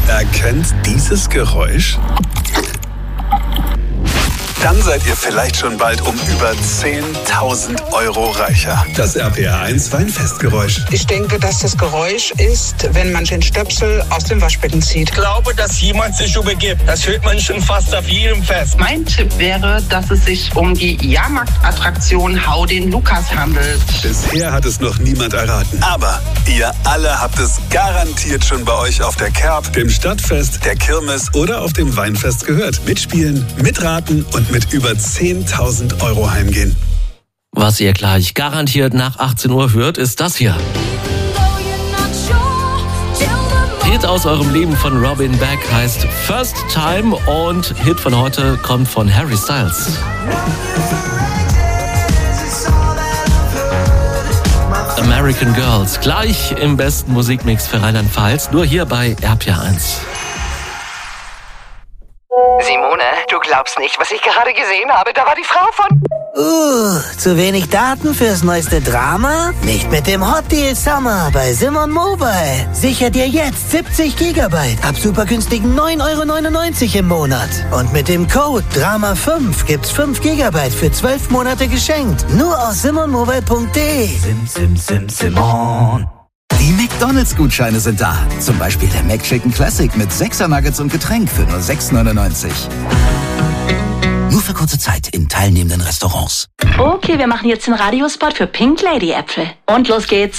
Erkennt dieses Geräusch? Dann seid ihr vielleicht schon bald um über 10.000 € reicher. Das RPR1 Weinfestgeräusch. Ich denke, dass das Geräusch ist, wenn man den Stöpsel aus dem Waschbecken zieht. Ich glaube, dass jemand sich übergibt. Das hört man schon fast auf jedem Fest. Mein Tipp wäre, dass es sich um die Jahrmarktattraktion Hau den Lukas handelt. Bisher hat es noch niemand erraten. Aber ihr alle habt es garantiert schon bei euch auf der Kerb, dem Stadtfest, der Kirmes oder auf dem Weinfest gehört. Mitspielen, mitraten und mit über 10.000 € heimgehen. Was ihr gleich garantiert nach 18 Uhr hört, ist das hier. Hit aus eurem Leben von Robin Beck heißt First Time und Hit von heute kommt von Harry Styles. American Girls, gleich im besten Musikmix für Rheinland-Pfalz, nur hier bei RPR1. Simone, du glaubst nicht, was ich gerade gesehen habe. Da war die Frau von... zu wenig Daten fürs neueste Drama? Nicht mit dem Hot Deal Summer bei Simon Mobile. Sicher dir jetzt 70 GB ab super günstigen 9,99 € im Monat. Und mit dem Code DRAMA5 gibt's 5 GB für 12 Monate geschenkt. Nur aus simonmobile.de. Simon. Die McDonalds-Gutscheine sind da. Zum Beispiel der McChicken Classic mit 6er Nuggets und Getränk für nur 6,99 €. Nur für kurze Zeit in teilnehmenden Restaurants. Okay, wir machen jetzt den Radiospot für Pink Lady Äpfel. Und los geht's.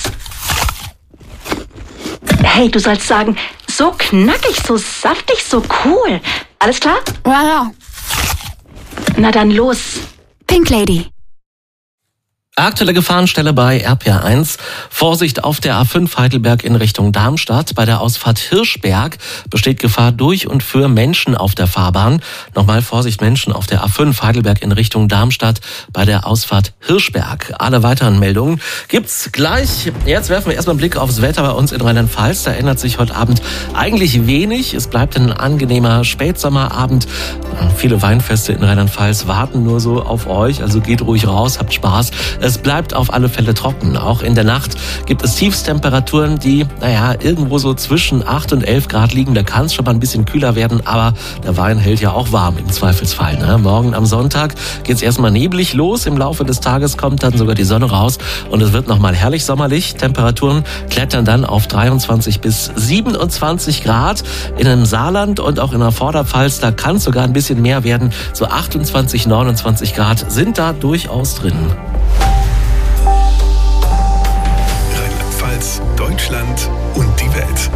Hey, du sollst sagen, so knackig, so saftig, so cool. Alles klar? Ja. Na dann los. Pink Lady. Aktuelle Gefahrenstelle bei RPR1. Vorsicht auf der A5 Heidelberg in Richtung Darmstadt. Bei der Ausfahrt Hirschberg besteht Gefahr durch und für Menschen auf der Fahrbahn. Nochmal Vorsicht, Menschen auf der A5 Heidelberg in Richtung Darmstadt bei der Ausfahrt Hirschberg. Alle weiteren Meldungen gibt's gleich. Jetzt werfen wir erstmal einen Blick aufs Wetter bei uns in Rheinland-Pfalz. Da ändert sich heute Abend eigentlich wenig. Es bleibt ein angenehmer Spätsommerabend. Viele Weinfeste in Rheinland-Pfalz warten nur so auf euch. Also geht ruhig raus, habt Spaß. Es bleibt auf alle Fälle trocken. Auch in der Nacht gibt es Tiefstemperaturen, die, irgendwo so zwischen 8 und 11 Grad liegen. Da kann es schon mal ein bisschen kühler werden, aber der Wein hält ja auch warm im Zweifelsfall. Ne? Morgen am Sonntag geht es erstmal neblig los. Im Laufe des Tages kommt dann sogar die Sonne raus und es wird nochmal herrlich sommerlich. Temperaturen klettern dann auf 23 bis 27 Grad. In dem Saarland und auch in der Vorderpfalz, da kann es sogar ein bisschen mehr werden. So 28, 29 Grad sind da durchaus drin. Deutschland und die Welt.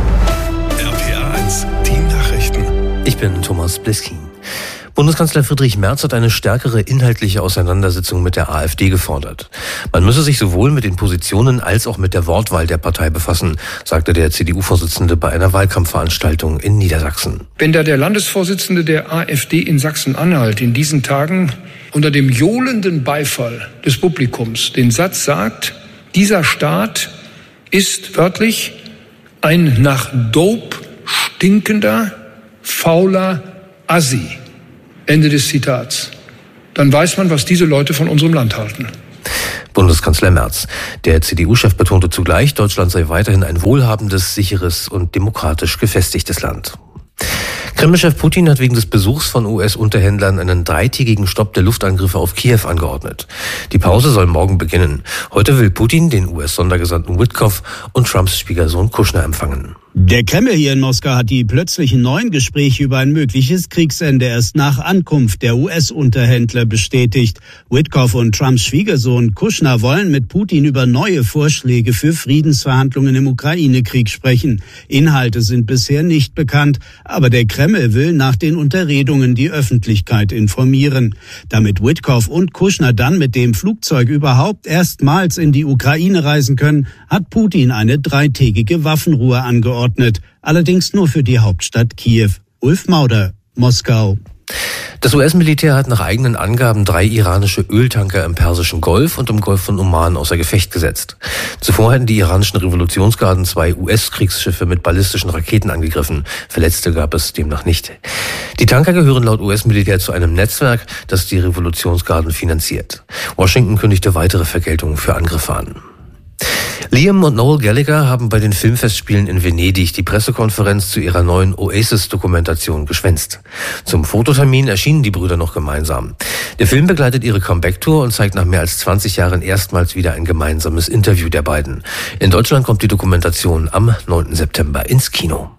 RPR1, die Nachrichten. Ich bin Thomas Bliskin. Bundeskanzler Friedrich Merz hat eine stärkere inhaltliche Auseinandersetzung mit der AfD gefordert. Man müsse sich sowohl mit den Positionen als auch mit der Wortwahl der Partei befassen, sagte der CDU-Vorsitzende bei einer Wahlkampfveranstaltung in Niedersachsen. Wenn da der Landesvorsitzende der AfD in Sachsen-Anhalt in diesen Tagen unter dem johlenden Beifall des Publikums den Satz sagt, dieser Staat ist wörtlich ein nach Dope stinkender, fauler Assi. Ende des Zitats. Dann weiß man, was diese Leute von unserem Land halten. Bundeskanzler Merz. Der CDU-Chef betonte zugleich, Deutschland sei weiterhin ein wohlhabendes, sicheres und demokratisch gefestigtes Land. Kreml-Chef Putin hat wegen des Besuchs von US-Unterhändlern einen 3-tägigen Stopp der Luftangriffe auf Kiew angeordnet. Die Pause soll morgen beginnen. Heute will Putin den US-Sondergesandten Witkoff und Trumps Schwiegersohn Kushner empfangen. Der Kreml hier in Moskau hat die plötzlichen neuen Gespräche über ein mögliches Kriegsende erst nach Ankunft der US-Unterhändler bestätigt. Witkoff und Trumps Schwiegersohn Kushner wollen mit Putin über neue Vorschläge für Friedensverhandlungen im Ukraine-Krieg sprechen. Inhalte sind bisher nicht bekannt, aber der Kreml will nach den Unterredungen die Öffentlichkeit informieren. Damit Witkoff und Kushner dann mit dem Flugzeug überhaupt erstmals in die Ukraine reisen können, hat Putin eine 3-tägige Waffenruhe angeordnet. Allerdings nur für die Hauptstadt Kiew. Ulf Mauder, Moskau. Das US-Militär hat nach eigenen Angaben 3 iranische Öltanker im Persischen Golf und im Golf von Oman außer Gefecht gesetzt. Zuvor hatten die iranischen Revolutionsgarden 2 US-Kriegsschiffe mit ballistischen Raketen angegriffen. Verletzte gab es demnach nicht. Die Tanker gehören laut US-Militär zu einem Netzwerk, das die Revolutionsgarden finanziert. Washington kündigte weitere Vergeltungen für Angriffe an. Liam und Noel Gallagher haben bei den Filmfestspielen in Venedig die Pressekonferenz zu ihrer neuen Oasis-Dokumentation geschwänzt. Zum Fototermin erschienen die Brüder noch gemeinsam. Der Film begleitet ihre Comeback-Tour und zeigt nach mehr als 20 Jahren erstmals wieder ein gemeinsames Interview der beiden. In Deutschland kommt die Dokumentation am 9. September ins Kino.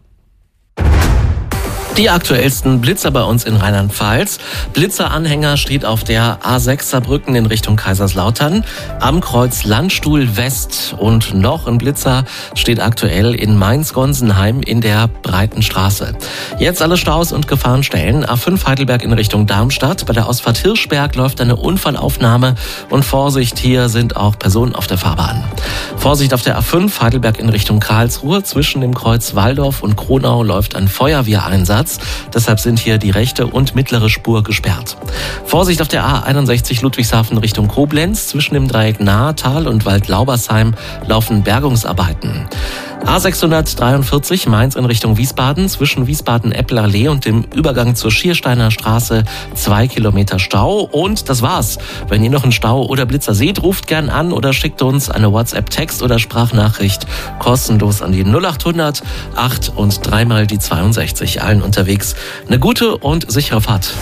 Die aktuellsten Blitzer bei uns in Rheinland-Pfalz. Blitzeranhänger steht auf der A6 Saarbrücken in Richtung Kaiserslautern am Kreuz Landstuhl West. Und noch ein Blitzer steht aktuell in Mainz-Gonsenheim in der Breitenstraße. Jetzt alle Staus und Gefahrenstellen. A5 Heidelberg in Richtung Darmstadt. Bei der Ausfahrt Hirschberg läuft eine Unfallaufnahme. Und Vorsicht, hier sind auch Personen auf der Fahrbahn. Vorsicht auf der A5 Heidelberg in Richtung Karlsruhe. Zwischen dem Kreuz Walldorf und Kronau läuft ein Feuerwehreinsatz. Deshalb sind hier die rechte und mittlere Spur gesperrt. Vorsicht auf der A61 Ludwigshafen Richtung Koblenz. Zwischen dem Dreieck Nahetal und Waldlaubersheim laufen Bergungsarbeiten. A643 Mainz in Richtung Wiesbaden. Zwischen Wiesbaden-Eppler-Lee und dem Übergang zur Schiersteiner Straße 2 Kilometer Stau. Und das war's. Wenn ihr noch einen Stau oder Blitzer seht, ruft gern an oder schickt uns eine WhatsApp-Text- oder Sprachnachricht kostenlos an die 0800 8 und 3 mal die 62. Allen unterwegs eine gute und sichere Fahrt.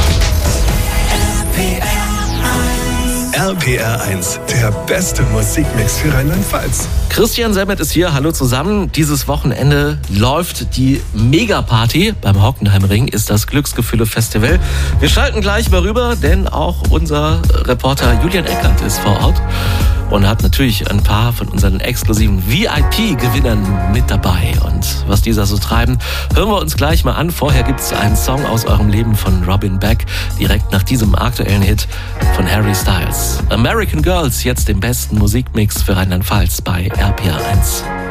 RPR 1, der beste Musikmix für Rheinland-Pfalz. Christian Semmet ist hier, hallo zusammen. Dieses Wochenende läuft die Megaparty. Beim Hockenheimring ist das Glücksgefühle-Festival. Wir schalten gleich mal rüber, denn auch unser Reporter Julian Eckert ist vor Ort und hat natürlich ein paar von unseren exklusiven VIP-Gewinnern mit dabei. Und was dieser so treiben, hören wir uns gleich mal an. Vorher gibt es einen Song aus eurem Leben von Robin Beck, direkt nach diesem aktuellen Hit von Harry Styles. American Girls, jetzt den besten Musikmix für Rheinland-Pfalz bei RPR 1.